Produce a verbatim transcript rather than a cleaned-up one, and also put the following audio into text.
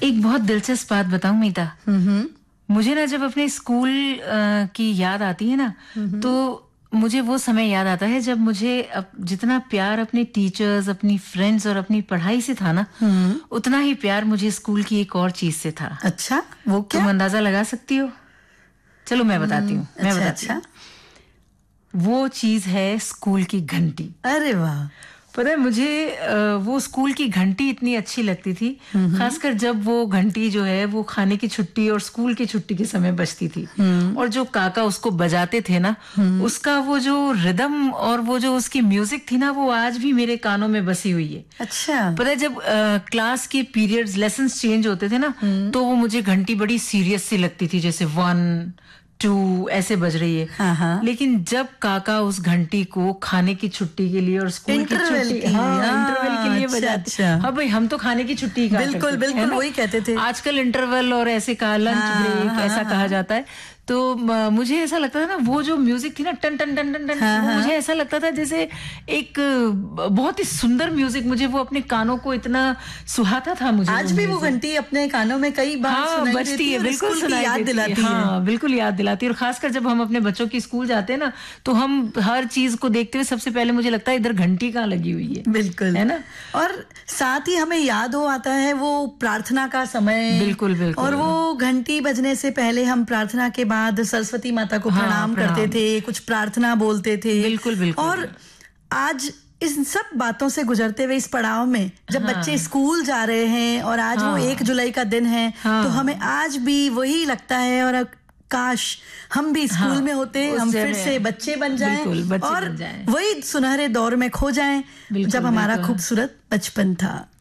एक बहुत दिलचस्प बात बताऊं मीता। मुझे ना जब अपने स्कूल आ, की याद आती है ना, तो मुझे वो समय याद आता है जब मुझे अप, जितना प्यार अपने टीचर्स, अपनी फ्रेंड्स और अपनी पढ़ाई से था ना, उतना ही प्यार मुझे स्कूल की एक और चीज से था। अच्छा, वो क्या? तुम अंदाजा लगा सकती हो? चलो मैं बताती हूँ। मैं अच्छा, बताती अच्छा। हूँ। वो चीज है स्कूल की घंटी। अरे वाह! पता है मुझे वो स्कूल की घंटी इतनी अच्छी लगती थी, खासकर जब वो घंटी जो है वो खाने की छुट्टी और स्कूल की छुट्टी के समय बजती थी, और जो काका उसको बजाते थे ना, उसका वो जो रिदम और वो जो उसकी म्यूजिक थी ना, वो आज भी मेरे कानों में बसी हुई है। अच्छा। पता है जब आ, क्लास के पीरियड्स, लेसन्स चेंज होते थे ना, तो वो मुझे घंटी बड़ी सीरियस सी लगती थी, जैसे वन टू ऐसे बज रही है। हाँ, हाँ। लेकिन जब काका उस घंटी को खाने की छुट्टी के लिए और स्कूल की छुट्टी, हाँ, इंटरवल के लिए अच्छा, बजाते। अच्छा। हाँ भाई, हम तो खाने की छुट्टी कहा बिल्कुल करते थे, बिल्कुल वही कहते थे। आजकल इंटरवल और ऐसे कहा लंच हाँ, ब्रेक हाँ, ऐसा हाँ, कहा जाता है। तो म, मुझे ऐसा लगता था ना, वो जो म्यूजिक थी ना, ton ton ton ton ton, हाँ, वो हाँ। मुझे ऐसा लगता था जैसे एक बहुत ही सुंदर म्यूजिक, मुझे वो अपने कानों को इतना सुहाता था। मुझे आज भी वो घंटी अपने कानों में कई बार हाँ, सुनाई बजती देती है, और बिल्कुल स्कूल की सुनाई याद देती दिलाती है। है। हाँ, बिल्कुल याद दिलाती है। और खासकर जब हम अपने बच्चों की स्कूल जाते हैं ना, तो हम हर चीज को देखते हुए सबसे पहले मुझे लगता है इधर घंटी कहाँ लगी हुई है। बिल्कुल, है ना? और साथ ही हमें याद हो आता है वो प्रार्थना का समय। बिल्कुल बिल्कुल। और वो घंटी बजने से पहले हम प्रार्थना के बाद सरस्वती माता को हाँ, प्रणाम प्रणाम करते थे, कुछ प्रार्थना बोलते थे। बिल्कुल बिल्कुल। और आज इन सब बातों से गुजरते हुए इस पड़ाव में जब हाँ, बच्चे स्कूल जा रहे हैं और आज हाँ, वो एक जुलाई का दिन है, हाँ, तो हमें आज भी वही लगता है, और काश हम भी स्कूल हाँ, में होते, हम फिर से बच्चे बन जाएं, बिल्कुल, बच्चे और बन जाएं। वही सुनहरे दौर में खो जाएं जब हमारा खूबसूरत बचपन था।